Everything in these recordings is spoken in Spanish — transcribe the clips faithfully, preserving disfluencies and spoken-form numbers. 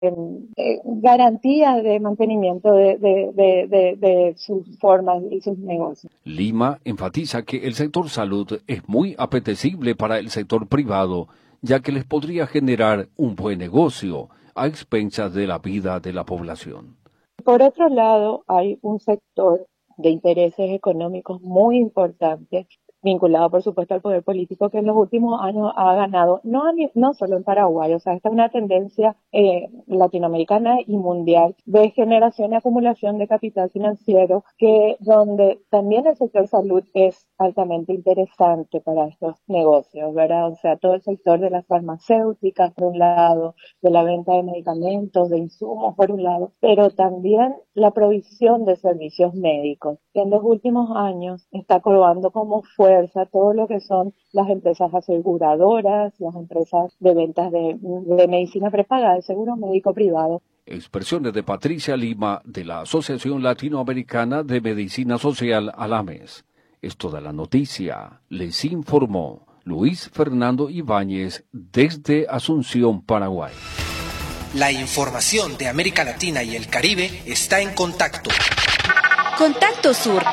en, eh, garantías de mantenimiento de, de, de, de, de sus formas y sus negocios. Lima enfatiza que el sector salud es muy apetecible para el sector privado, ya que les podría generar un buen negocio a expensas de la vida de la población. Por otro lado, hay un sector de intereses económicos muy importante, vinculado por supuesto al poder político, que en los últimos años ha ganado, no, no solo en Paraguay, o sea, esta es una tendencia eh, latinoamericana y mundial de generación y acumulación de capital financiero, que donde también el sector salud es altamente interesante para estos negocios, ¿verdad? O sea, todo el sector de las farmacéuticas, por un lado, de la venta de medicamentos, de insumos, por un lado, pero también la provisión de servicios médicos, que en los últimos años está cobrando como fuerza todo lo que son las empresas aseguradoras, las empresas de ventas de, de medicina prepagada, de seguro médico privado. Expresiones de Patricia Lima, de la Asociación Latinoamericana de Medicina Social, ALAMES. Es toda la noticia. Les informó Luis Fernando Ibáñez desde Asunción, Paraguay. La información de América Latina y el Caribe está en Contacto. Contacto Sur.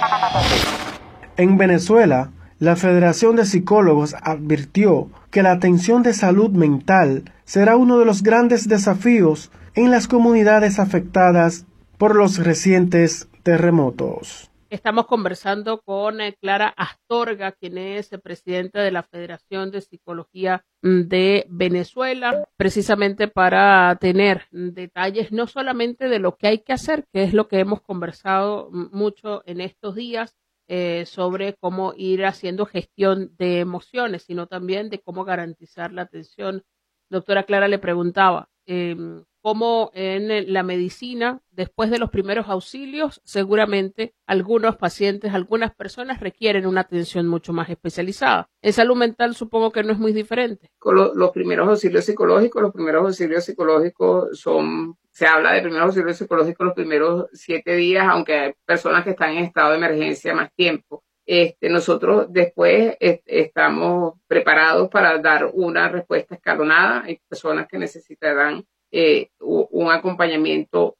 En Venezuela, la Federación de Psicólogos advirtió que la atención de salud mental será uno de los grandes desafíos en las comunidades afectadas por los recientes terremotos. Estamos conversando con eh, Clara Astorga, quien es eh, presidenta de la Federación de Psicología de Venezuela, precisamente para tener detalles no solamente de lo que hay que hacer, que es lo que hemos conversado mucho en estos días, eh, sobre cómo ir haciendo gestión de emociones, sino también de cómo garantizar la atención. Doctora Clara le preguntaba, eh, cómo en la medicina, después de los primeros auxilios, seguramente algunos pacientes, algunas personas requieren una atención mucho más especializada. En salud mental supongo que no es muy diferente. Con lo, los primeros auxilios psicológicos, los primeros auxilios psicológicos son, se habla de primeros auxilios psicológicos los primeros siete días, aunque hay personas que están en estado de emergencia más tiempo. Este, nosotros después est- estamos preparados para dar una respuesta escalonada. Hay personas que necesitarán Eh, un acompañamiento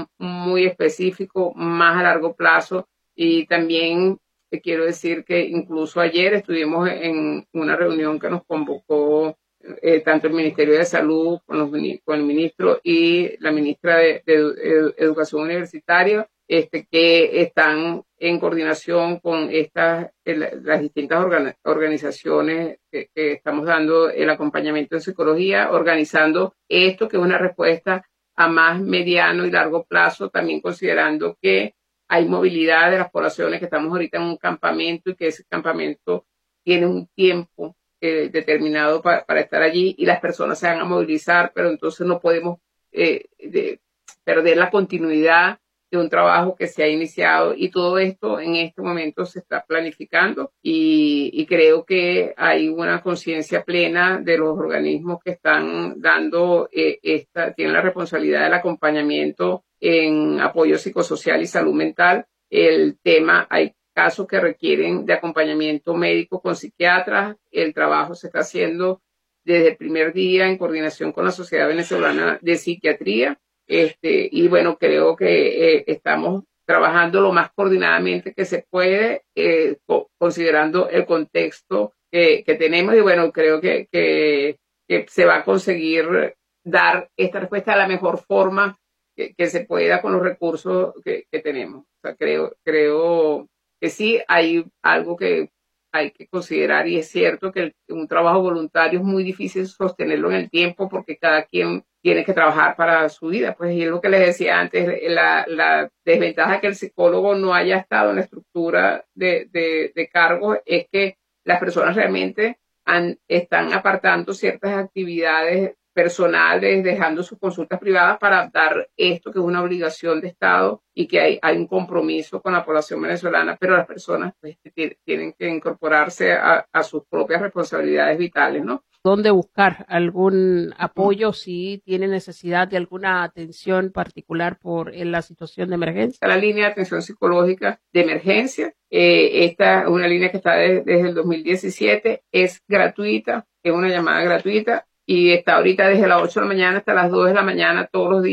muy específico, más a largo plazo. Y también te quiero decir que incluso ayer estuvimos en una reunión que nos convocó eh, tanto el Ministerio de Salud con, los, con el ministro y la ministra de, de Edu- Educación Universitaria, este, que están en coordinación con estas, el, las distintas organ, organizaciones que, que estamos dando el acompañamiento en psicología, organizando esto que es una respuesta a más mediano y largo plazo, también considerando que hay movilidad de las poblaciones, que estamos ahorita en un campamento y que ese campamento tiene un tiempo eh, determinado para, para estar allí y las personas se van a movilizar, pero entonces no podemos eh, de, perder la continuidad de un trabajo que se ha iniciado, y todo esto en este momento se está planificando y, y creo que hay una conciencia plena de los organismos que están dando eh, esta, tienen la responsabilidad del acompañamiento en apoyo psicosocial y salud mental. El tema, hay casos que requieren de acompañamiento médico con psiquiatras, el trabajo se está haciendo desde el primer día en coordinación con la Sociedad Venezolana de Psiquiatría. Este, y bueno, creo que eh, estamos trabajando lo más coordinadamente que se puede, eh, co- considerando el contexto que, que tenemos, y bueno, creo que, que, que se va a conseguir dar esta respuesta de la mejor forma que, que se pueda con los recursos que, que tenemos. O sea, creo, creo que sí hay algo que hay que considerar, y es cierto que el, un trabajo voluntario es muy difícil sostenerlo en el tiempo porque cada quien tiene que trabajar para su vida. Pues, y es lo que les decía antes, la, la desventaja que el psicólogo no haya estado en la estructura de, de, de cargos es que las personas realmente han, están apartando ciertas actividades personales, dejando sus consultas privadas para dar esto, que es una obligación de Estado y que hay, hay un compromiso con la población venezolana, pero las personas pues, t- tienen que incorporarse a, a sus propias responsabilidades vitales, ¿no? ¿Dónde buscar algún apoyo si tiene necesidad de alguna atención particular por en la situación de emergencia? La línea de atención psicológica de emergencia, eh, esta es una línea que está de, desde el dos mil diecisiete, es gratuita, es una llamada gratuita. y está ahorita desde las ocho de la mañana hasta las dos de la mañana todos los días.